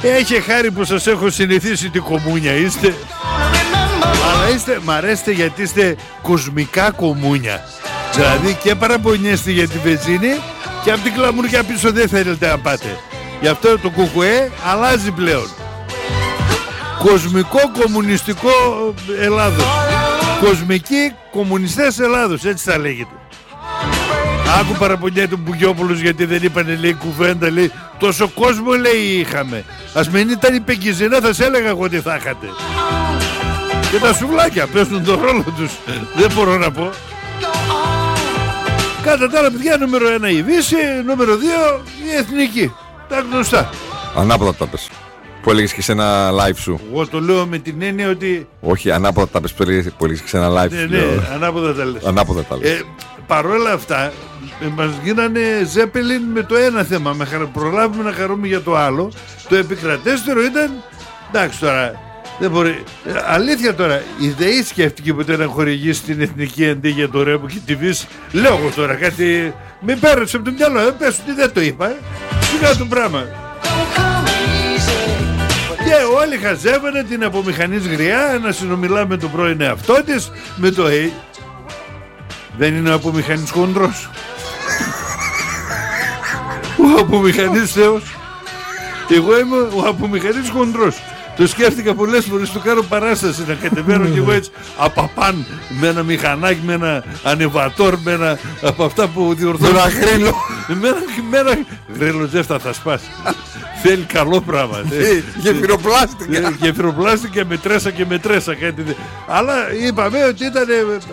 Έχει χάρη που σας έχω συνηθίσει τι κομμούνια είστε. Αλλά μ' αρέσετε γιατί είστε κοσμικά κομμούνια. Δηλαδή και παραπονιέστε για τη βενζίνη και από την κλαμουριά πίσω δεν θέλετε να πάτε. Γι' αυτό το κουκουέ αλλάζει πλέον. Κοσμικό κομμουνιστικό Ελλάδος. Κοσμικοί κομμουνιστές Ελλάδος, έτσι θα λέγεται. Άκου παραπονιέται ο Μπουγιόπουλος γιατί δεν είπανε, λέει, κουβέντα, λέει, τόσο κόσμο, λέει, είχαμε. Ας μην ήταν η Πεκκιζίνα θα σε έλεγα εγώ τι θα είχατε. Και τα σουβλάκια παίζουν τον ρόλο τους. Δεν μπορώ να πω. Κατά τα άλλα, παιδιά, νούμερο 1 η Δύση, νούμερο 2 η Εθνική. Τα γνωστά. Ανάποδα τα πες. Που έλεγες και σε ένα live σου. Εγώ το λέω με την έννοια ότι... Όχι, ανάποδα τα πες που έλεγες και σε ένα live σου. Ναι, ανάποδα τα λες. Ανάποδα τα λες. Παρόλα αυτά, μας γίνανε Ζέπελιν με το ένα θέμα. Προλάβουμε να χαρούμε για το άλλο. Το επικρατέστερο ήταν... Εντάξει τώρα, δεν μπορεί... Αλήθεια τώρα, η ΔΕΗ σκέφτηκε ποτέ να χορηγήσει την Εθνική αντί για το Ρέμπο και τη Δύση. Λέω εγώ τώρα κάτι... Μην πέρασε από το μυαλό, πες ότι δεν το είπα. Σιγά το πράγμα. Και όλοι χαζεύανε την απομηχανής γριά να συνομιλά με τον πρώην εαυτό της, με το δεν είναι ο απομηχανής χοντρός. Ο απομηχανής Θεός. Εγώ είμαι ο απομηχανής χοντρός. Το σκέφτηκα πολλές φορές, το κάνω παράσταση να κατεβαίνω κι εγώ έτσι απαπάν με ένα μηχανάκι, με ένα ανεβατόρ, με ένα από αυτά που διορθώνουν. Με ένα γρίλο. Με ένα γρίλο ζεύτα θα σπάσει. Θέλει καλό πράγμα. Γεφυροπλάστικα. Γεφυροπλάστικα με τρέσα και με τρέσα. Αλλά είπαμε ότι ήταν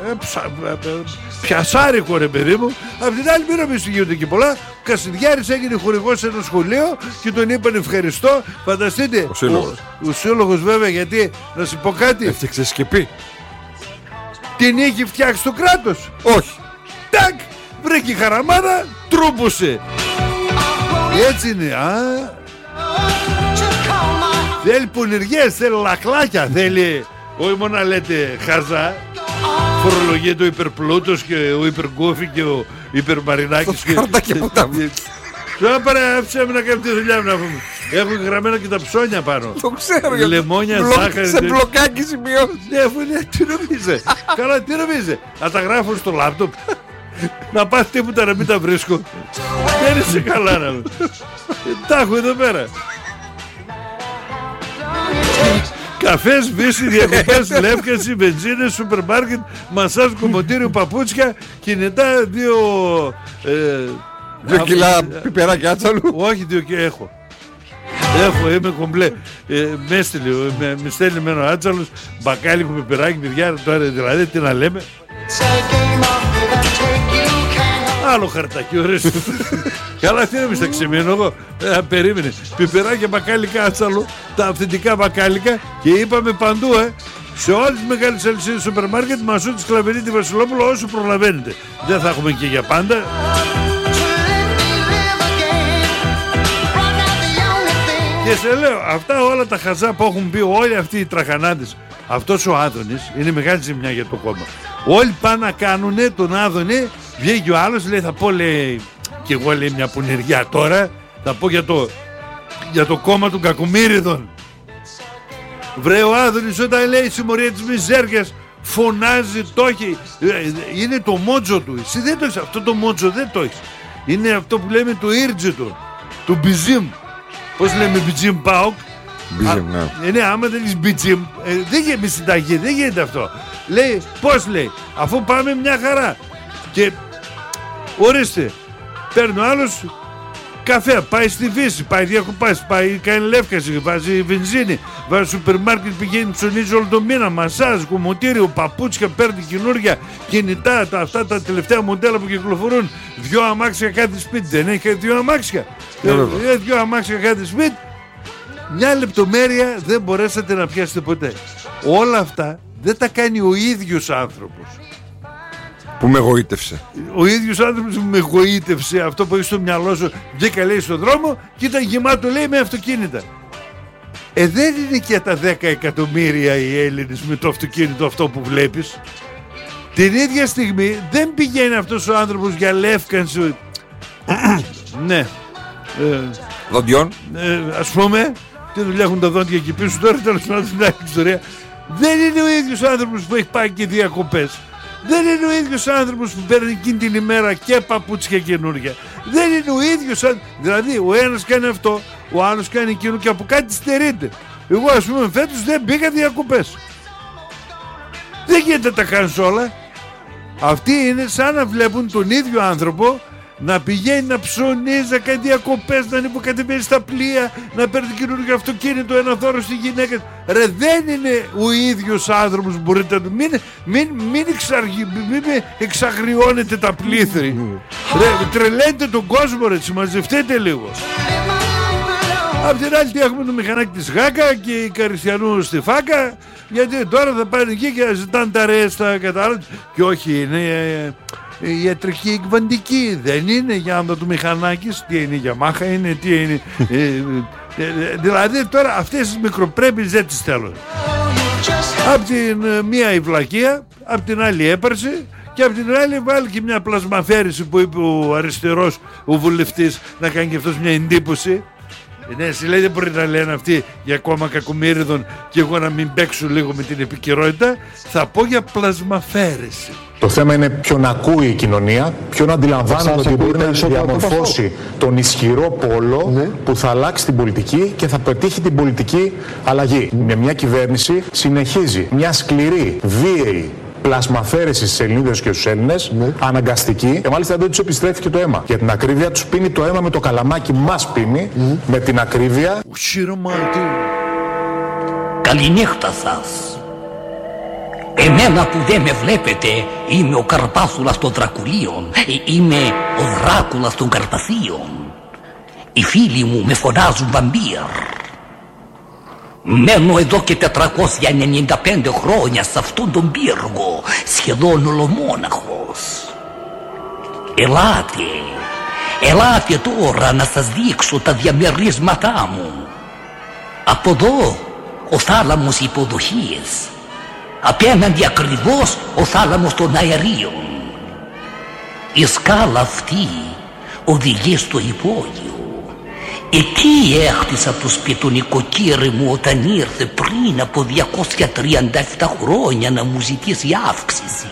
πιασάρικο, ρε παιδί μου. Απ' την άλλη, μην νομίζεις ότι γίνονται και πολλά. Ο Κασιδιάρης έγινε χορηγός σε ένα σχολείο και τον είπαν ευχαριστώ. Φανταστείτε. Ο σύλλογος βέβαια, γιατί να σου πω κάτι. Έφτιαξε σκεπή. Την είχε φτιάξει το κράτος. Όχι. Τάκ! Βρήκε χαραμάδα, τρούπωσε. Έτσι είναι. Θέλει πονηριές, θέλει λακλάκια, θέλει. Όχι μόνο να λέτε χαζά. Φορολογείται ο υπερπλούτος και ο υπεργκόφι και ο υπερμαρινάκης. Σκάρτακια που τα βγει. Τώρα άφησε με να κάνει τη δουλειά μου να πούμε. Έχουν γραμμένα και τα ψώνια πάνω. Το ξέρω. Λεμόνια, ζάχαρη. Σε μπλοκάκι σημειώσεις. Ναι, αφού είναι, τι νομίζε. Καλά, τι νομίζε. Να τα γράφω στο λάπτοπ. Να πάθει τίποτα να μην τα βρίσκω. Δεν είσαι καλά να μου. Τα έχω εδώ πέρα. Καφές, βύση, διακοπές, λεύκαση, βενζίνες, σούπερ μάρκετ, μασάζ, κομμωτήριο, παπούτσια, κινητά, 2 κιλά πιπεράκια άτσαλου. Όχι, 2 κιλά έχω. Είμαι κομπλέ. Με στέλνει με ένα άτσαλος, μπακάλικο, πιπεράκι, παιδιά, τώρα δηλαδή τι να λέμε. Άλλο χαρτάκι, ωραίος. Καλά, τι νομίζεις, θα ξεμείνω εγώ. Περίμενε. Πιπεράκια, μπακάλικα, άτσαλο, τα αυθεντικά μπακάλικα και είπαμε παντού, σε όλες τις μεγάλες αλυσίδες σούπερ μάρκετ, Μασούτη, Σκλαβενίτη, Βασιλόπουλο, όσο προλαβαίνετε. Δεν θα έχουμε και για πάντα. Και σε λέω, αυτά όλα τα χαζά που έχουν πει όλοι αυτοί οι τραχανάντες, αυτός ο Άδωνης είναι μεγάλη ζημιά για το κόμμα. Όλοι πάνε να κάνουνε τον Άδωνη, βγαίνει ο άλλος, λέει, θα πω, λέει, και εγώ, λέει, μια πονηριά τώρα, θα πω για το κόμμα των κακομοίριδων. Βρε, ο Άδωνης όταν λέει συμμορία της μιζέριας, φωνάζει, το έχει, είναι το μότζο του. Εσύ δεν το έχεις, αυτό το μότζο δεν το έχεις. Είναι αυτό που λέμε το ήρτζε του μπιζίμ. Πώς λέμε μπιτζίμ πάοκ. Μπιτζίμ, ναι. Άμα δεν έχεις μπιτζίμ, δεν γίνεται συνταγή, δεν γίνεται αυτό. Λέει, πώς λέει, αφού πάμε μια χαρά. Και ορίστε, παίρνει ο άλλος καφέ, πάει στη Δύση, πάει διακοπάς, πάει κάνει λεύκαση, βάζει βενζίνη, βάζει σούπερ μάρκετ, πηγαίνει ψωνίζει όλο το μήνα, μασάζ, κομμωτήριο, παπούτσια, παίρνει καινούργια κινητά, αυτά τα τελευταία μοντέλα που κυκλοφορούν. 2 αμάξια κάθε σπίτι, δεν έχει 2 αμάξια. 2 αμάξια κάθε σπίτι. Μια λεπτομέρεια δεν μπορέσατε να πιάσετε ποτέ. Όλα αυτά δεν τα κάνει ο ίδιος άνθρωπος. Που με γοήτευσε. Ο ίδιος άνθρωπος που με γοήτευσε, αυτό που έχει στο μυαλό σου, βγήκα, λέει, στον δρόμο και ήταν γεμάτο, λέει, με αυτοκίνητα. Δεν είναι και τα 10 εκατομμύρια οι Έλληνες με το αυτοκίνητο αυτό που βλέπεις. Την ίδια στιγμή δεν πηγαίνει αυτός ο άνθρωπος για λεύκανση. Ναι. Δοντιών. Ας πούμε, τι δουλειά έχουν τα δόντια εκεί πίσω τώρα, τέλος πάντων στην άλλη ιστορία. Δεν είναι ο ίδιος άνθρωπος που έχει πάει και διακοπές. Δεν είναι ο ίδιος άνθρωπος που παίρνει εκείνη την ημέρα και παπούτσια καινούργια. Δεν είναι ο ίδιος δηλαδή ο ένας κάνει αυτό, ο άλλος κάνει εκείνο και από κάτι στερείται. Εγώ ας πούμε φέτος δεν πήγα διακοπές. Δεν γίνεται τα κάνεις όλα. Αυτοί είναι σαν να βλέπουν τον ίδιο άνθρωπο να πηγαίνει να ψωνίζει, να κάνει διακοπές, να ανυποκατεβαίνει στα πλοία, να παίρνει καινούργιο αυτοκίνητο, ένα δώρο στη γυναίκα. Ρε, δεν είναι ο ίδιος άνθρωπος που μπορείτε να του... Μην εξαγριώνετε τα πλήθη. Ρε, τρελαίνετε τον κόσμο, ρε, συμμαζευτείτε λίγο. Απ' την άλλη τι έχουμε το μηχανάκι της Γάκα και η Καριστιανού στη Φάκα, γιατί τώρα θα πάνε εκεί και ζητάνε τα ρέστα και τα άλλα. Και όχι, είναι η ιατρική εκβαντική, δεν είναι για άμυνα του μηχανάκης. Τι είναι, για μάχα είναι, τι είναι. Δηλαδή τώρα αυτές τις μικροπρέπειες δεν τις θέλω. Απ' την μία η βλακεία, απ' την άλλη έπαρση. Και απ' την άλλη βάλει και μια πλασμαφέρηση που είπε ο αριστερός, ο βουλευτής, να κάνει και αυτός μια εντύπωση. Ναι, εσύ λέει δεν μπορεί να λένε αυτοί για κόμμα κακομοίριδων και εγώ να μην παίξω λίγο με την επικαιρότητα. Θα πω για πλασμαφέρεση. Το θέμα είναι ποιον ακούει η κοινωνία, ποιον αντιλαμβάνεται ότι μπορεί να διαμορφώσει τον ισχυρό πόλο που θα αλλάξει την πολιτική και θα πετύχει την πολιτική αλλαγή. Με μια κυβέρνηση συνεχίζει μια σκληρή, βίαιη πλασμαφέρεση στις Ελληνίδες και στους Έλληνες, αναγκαστική, και μάλιστα δεν τους επιστρέφει και το αίμα. Για την ακρίβεια τους πίνει το αίμα με το καλαμάκι, μας πίνει, με την ακρίβεια. Καληνύχτα σας. Εμένα που δεν με βλέπετε, είμαι ο Καρπάσουλας των Δρακουλίων, είμαι ο Δράκουλας των Καρπαθίων. Οι φίλοι μου με φωνάζουν βαμπύρ. Μένω εδώ και 495 χρόνια σε αυτόν τον πύργο, σχεδόν ολομόναχος. Ελάτε τώρα να σας δείξω τα διαμερίσματά μου. Από εδώ ο θάλαμος υποδοχής, απέναντι ακριβώς ο θάλαμος των αερίων. Η σκάλα αυτή οδηγεί στο υπόγειο. Εκεί έχτισα το σπιτονικοκύρι μου όταν ήρθε πριν από 237 χρόνια να μου ζητήσει αύξηση.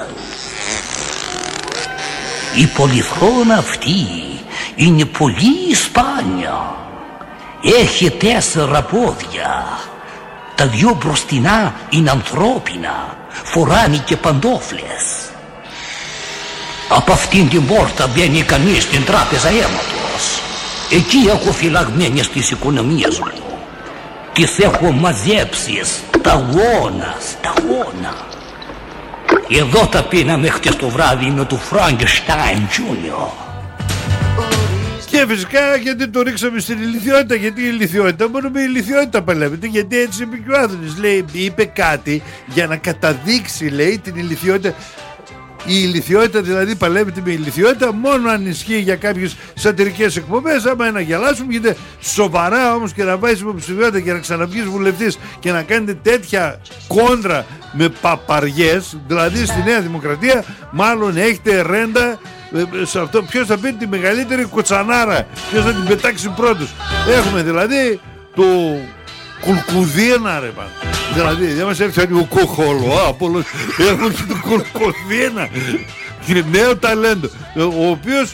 Η πολυθρόνα αυτή είναι πολύ σπάνια. Έχει 4 πόδια. Τα 2 μπροστινά είναι ανθρώπινα. Φοράνε και παντόφλες. Από αυτήν την πόρτα μπαίνει κανείς στην τράπεζα αίματος. Εκεί έχω φυλαγμένες τις οικονομίες μου. Τις έχω μαζέψει σταγόνα. Εδώ τα πίναμε χτες το βράδυ με του Φραγκεστάιν Τζούνιο. Και φυσικά γιατί το ρίξαμε στην ηλιθιότητα. Γιατί η ηλιθιότητα μόνο με ηλιθιότητα παλεύεται. Γιατί έτσι είπε και ο Άδωνης. Λέει, είπε κάτι για να καταδείξει, λέει, την ηλιθιότητα. Η ηλιθιότητα δηλαδή παλεύεται με ηλιθιότητα μόνο αν ισχύει για κάποιες σατυρικές εκπομπές. Άμα να γελάσουμε, γιατί σοβαρά όμως και να βάζεις υποψηφιότητα και να ξαναβγείς βουλευτής και να κάνετε τέτοια κόντρα με παπαριές, δηλαδή στη Νέα Δημοκρατία, μάλλον έχετε ρέντα σε αυτό. Ποιος θα πει τη μεγαλύτερη κοτσανάρα, ποιος θα την πετάξει πρώτος. Έχουμε δηλαδή το Κουλκουδίνα, ρε πάνω. Δηλαδή δεν μας έφτιανε ο Κοχόλο, έχουμε και το Κουλκουδίνα, και νέο ταλέντο, ο οποίος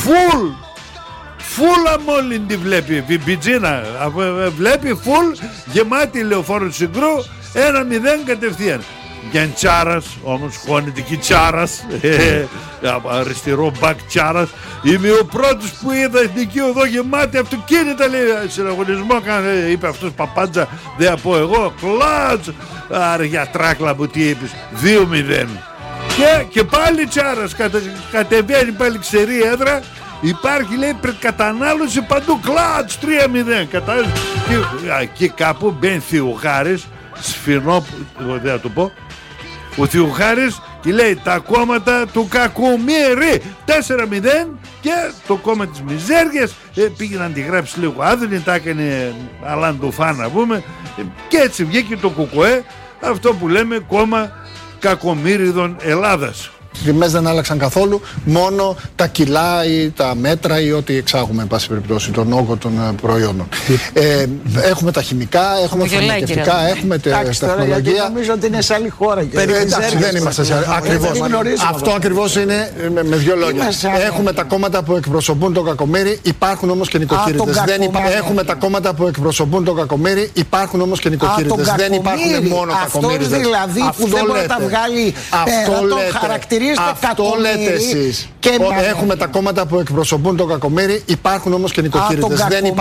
φουλ αμόλυντη βλέπει, πιπιτζίνα, βλέπει φουλ, γεμάτη λεωφόρο Συγκρού, 1-0 κατευθείαν. Γιαντσάρας όμως, χώνεται Τσάρας, αριστερό μπακ Τσάρας. Είμαι ο πρώτος που είδα εθνική οδό γεμάτη αυτοκίνητα, λέει, συναγωνισμό, είπε αυτός Παπάντζα, δεν θα πω εγώ, κλάτς. Άρα για τράκλα μου τι είπες, 2-0. Και πάλι Τσάρας, κατεβαίνει πάλι ξερή έδρα. Υπάρχει, λέει, κατανάλωση παντού, κλάτς, 3-0. Και κάπου μπαίνει Θεοχάρης, σφινό, δεν θα το πω, ο Θεοχάρης, και λέει τα κόμματα του κακομοίρη 4-0 και το κόμμα της μιζέριας πήγε να τη γράψει λίγο Άδωνη, τα έκανε Αλάν το Φά να πούμε, και έτσι βγήκε το ΚΚΕ, αυτό που λέμε κόμμα κακομοίριδων Ελλάδας. τιμές δεν άλλαξαν καθόλου, μόνο τα κιλά ή τα μέτρα ή ό,τι εξάγουμε, εν πάση περιπτώσει, τον όγκο των προϊόντων. Έχουμε τα χημικά, έχουμε τα φαρμακευτικά, έχουμε την τεχνολογία. Νομίζω ότι είναι σε άλλη χώρα. Δεν είμαστε σε άλλη χώρα. Αυτό ακριβώς είναι με δύο λόγια. Έχουμε τα κόμματα που εκπροσωπούν το κακομοίρη, υπάρχουν όμως και νοικοκύριδες. Έχουμε τα κόμματα που εκπροσωπούν το κακομοίρη, υπάρχουν όμως και νοικοκύριδες. Δεν υπάρχουν μόνο κακομοίριδες. Αυτό δηλαδή που δεν μπορεί να τα βγάλει πέρα, το χαρακτηρίζετε κακομοίρη. Έχουμε τα κόμματα που εκπροσωπούν το κακομοίρη, υπάρχουν όμως και νοικοκύριδες.